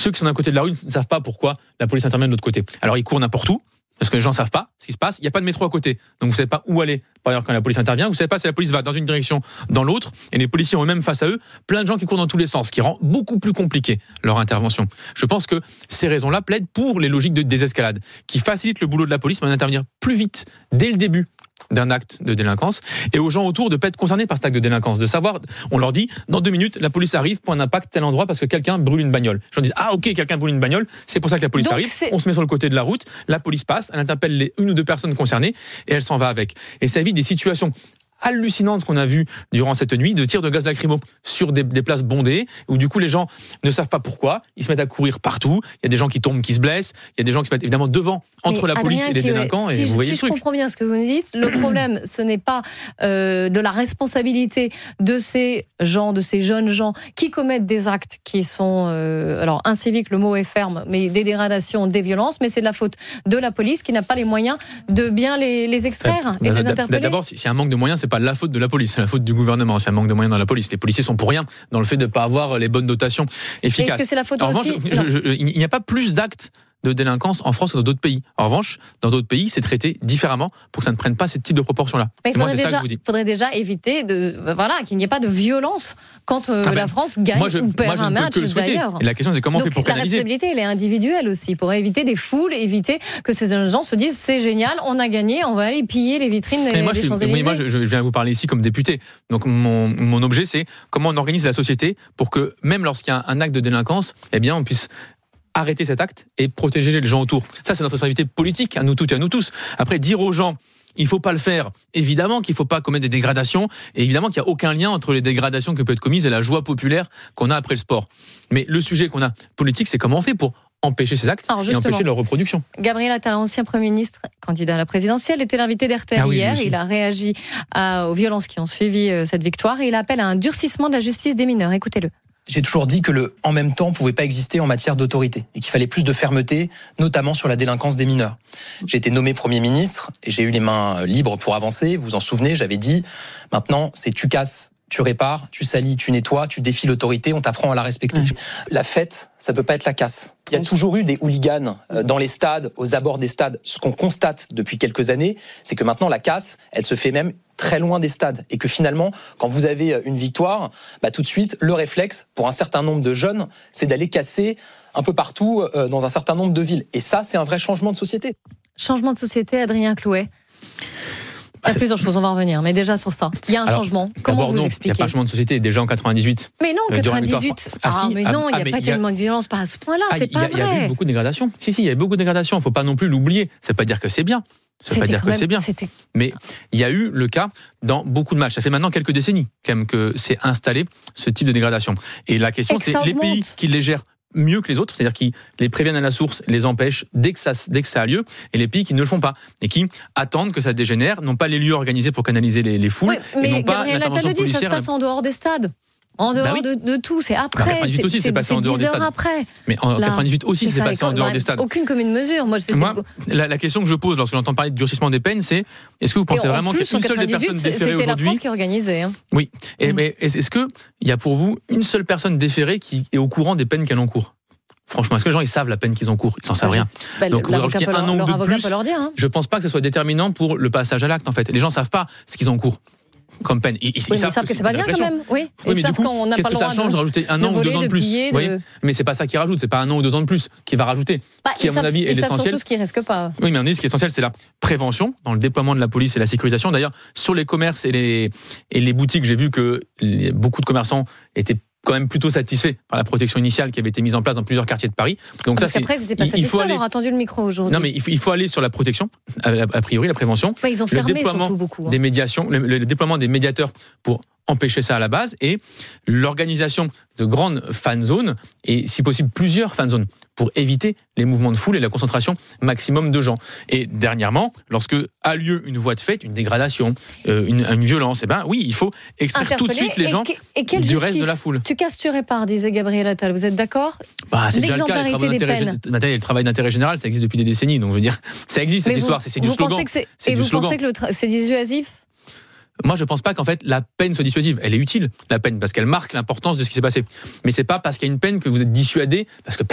ceux qui sont d'un côté de la rue ne savent pas pourquoi la police intervient de l'autre côté. Alors ils courent n'importe où, parce que les gens ne savent pas ce qui se passe. Il n'y a pas de métro à côté, donc vous ne savez pas où aller. Par ailleurs, quand la police intervient, vous ne savez pas si la police va dans une direction, dans l'autre, et les policiers ont eux-mêmes face à eux plein de gens qui courent dans tous les sens, ce qui rend beaucoup plus compliqué leur intervention. Je pense que ces raisons-là plaident pour les logiques de désescalade, qui facilitent le boulot de la police, mais d'intervenir plus vite, dès le début d'un acte de délinquance, et aux gens autour de ne pas être concernés par cet acte de délinquance, de savoir, on leur dit, dans 2 minutes, la police arrive, point d'impact, tel endroit, parce que quelqu'un brûle une bagnole. Les gens disent, ah ok, quelqu'un brûle une bagnole, c'est pour ça que la police arrive, on se met sur le côté de la route, la police passe, elle interpelle les 1 ou 2 personnes concernées, et elle s'en va avec. Et ça évite des situations hallucinantes qu'on a vues durant cette nuit, de tirs de gaz lacrymo sur des places bondées, où du coup les gens ne savent pas pourquoi, ils se mettent à courir partout, il y a des gens qui tombent, qui se blessent, il y a des gens qui se mettent évidemment devant, entre la police et les délinquants, et vous voyez le truc. Si je comprends bien ce que vous nous dites, le problème, ce n'est pas de la responsabilité de ces gens, de ces jeunes gens qui commettent des actes qui sont, alors inciviques, le mot est ferme, mais des dégradations, des violences, mais c'est de la faute de la police qui n'a pas les moyens de bien les extraire et de les interpeller. D'abord, s'il y a un manque de moyens, c'est pas la faute de la police, c'est la faute du gouvernement, c'est un manque de moyens dans la police. Les policiers sont pour rien dans le fait de ne pas avoir les bonnes dotations efficaces. Est-ce que c'est la faute en aussi revanche, il n'y a pas plus d'actes de délinquance en France que dans d'autres pays. En revanche, dans d'autres pays, c'est traité différemment pour que ça ne prenne pas ce type de proportions-là. Moi, c'est ça que je vous dis. Il faudrait déjà éviter qu'il n'y ait pas de violence quand la France gagne ou perd un match d'ailleurs. Et la question, c'est comment on fait pour canaliser. La responsabilité, elle est individuelle aussi, pour éviter des foules, éviter que ces jeunes gens se disent c'est génial, on a gagné, on va aller piller les vitrines des Champs-Élysées. Moi, je viens vous parler ici comme député. Donc, mon objet, c'est comment on organise la société pour que, même lorsqu'il y a un acte de délinquance, eh bien, on puisse arrêter cet acte et protéger les gens autour. Ça, c'est notre responsabilité politique, à nous toutes et à nous tous. Après, dire aux gens, il ne faut pas le faire, évidemment qu'il ne faut pas commettre des dégradations, et évidemment qu'il n'y a aucun lien entre les dégradations qui peuvent être commises et la joie populaire qu'on a après le sport. Mais le sujet qu'on a politique, c'est comment on fait pour empêcher ces actes et empêcher leur reproduction. Gabriel Attal, ancien Premier ministre, candidat à la présidentielle, était l'invité d'RTL hier. Il a réagi aux violences qui ont suivi cette victoire et il appelle à un durcissement de la justice des mineurs. Écoutez-le. J'ai toujours dit que le « en même temps » pouvait pas exister en matière d'autorité et qu'il fallait plus de fermeté, notamment sur la délinquance des mineurs. J'ai été nommé Premier ministre et j'ai eu les mains libres pour avancer. Vous vous en souvenez, j'avais dit « maintenant, c'est tu casses, tu répares, tu salis, tu nettoies, tu défies l'autorité, on t'apprend à la respecter. » La fête, ça peut pas être la casse. Il y a toujours eu des hooligans dans les stades, aux abords des stades. Ce qu'on constate depuis quelques années, c'est que maintenant la casse, elle se fait même très loin des stades. Et que finalement, quand vous avez une victoire, tout de suite, le réflexe, pour un certain nombre de jeunes, c'est d'aller casser un peu partout dans un certain nombre de villes. Et ça, c'est un vrai changement de société. Changement de société, Adrien Clouet. Il y a plusieurs choses, on va en revenir, mais déjà sur ça. Il y a un changement. Comment vous expliquez ? Il n'y a pas de changement de société. Déjà en 98. Mais non, 98. Il n'y a pas tellement de violence par à ce point-là. C'est pas vrai. Il y a eu beaucoup de dégradations. Si, il y a eu beaucoup de dégradations. Il ne faut pas non plus l'oublier. Ça ne veut pas dire que c'est bien. Mais il y a eu le cas dans beaucoup de matchs. Ça fait maintenant quelques décennies quand même que c'est installé ce type de dégradation. Et la question, c'est les pays qui les gèrent mieux que les autres, c'est-à-dire qui les préviennent à la source, les empêchent dès que ça a lieu, et les pays qui ne le font pas et qui attendent que ça dégénère, n'ont pas les lieux organisés pour canaliser les foules, et n'ont pas l'intervention policière. Ça se passe en dehors des stades. En dehors de tout, c'est après. En 98 aussi, c'est passé en dehors des stades. Après. Mais en 98 aussi, c'est passé en dehors des stades. Aucune commune mesure. Moi, la question que je pose lorsque j'entends parler de durcissement des peines, c'est est-ce que vous pensez vraiment qu'une seule des personnes déférées aujourd'hui, c'était la France qui organisait. Oui. Mais est-ce que il y a pour vous une seule personne déférée qui est au courant des peines qu'elle encourt ? Franchement, est-ce que les gens ils savent la peine qu'ils encourent ? Ils n'en savent rien. Donc vous rajoutez un an ou deux de plus. Je ne pense pas que ce soit déterminant pour le passage à l'acte en fait. Les gens ne savent pas ce qu'ils encourent comme peine. Ils savent que c'est pas bien quand même. Oui, mais du coup, qu'est-ce que ça change de rajouter un an ou 2 ans de plus ? Mais c'est pas ça qui rajoute, c'est pas 1 an ou 2 ans de plus qui va rajouter. Ce qui, à mon avis, est l'essentiel. Surtout ce qui risque pas. Oui, mais on dit ce qui est essentiel, c'est la prévention dans le déploiement de la police et la sécurisation. D'ailleurs, sur les commerces et les boutiques, j'ai vu que beaucoup de commerçants étaient quand même plutôt satisfait par la protection initiale qui avait été mise en place dans plusieurs quartiers de Paris. Donc parce qu'après, ils n'étaient pas satisfaits d'avoir attendu le micro aujourd'hui. Non, mais il faut aller sur la protection, a priori, la prévention. Ouais, ils ont fermé surtout beaucoup. Des médiations, le déploiement des médiateurs pour empêcher ça à la base, et l'organisation de grandes fan zones, et si possible plusieurs fan zones, pour éviter les mouvements de foule et la concentration maximum de gens. Et dernièrement, lorsque a lieu une voie de fait, une dégradation, une violence, oui, il faut extraire tout de suite les gens du reste de la foule. Tu casses, tu répares, disait Gabriel Attal. Vous êtes d'accord ? C'est déjà le cas. Le travail d'intérêt général, ça existe depuis des décennies. Donc, je veux dire, ça existe cette histoire. C'est du slogan. Vous pensez que c'est dissuasif ? Moi, je pense pas qu'en fait la peine soit dissuasive. Elle est utile, la peine, parce qu'elle marque l'importance de ce qui s'est passé. Mais c'est pas parce qu'il y a une peine que vous êtes dissuadé, parce que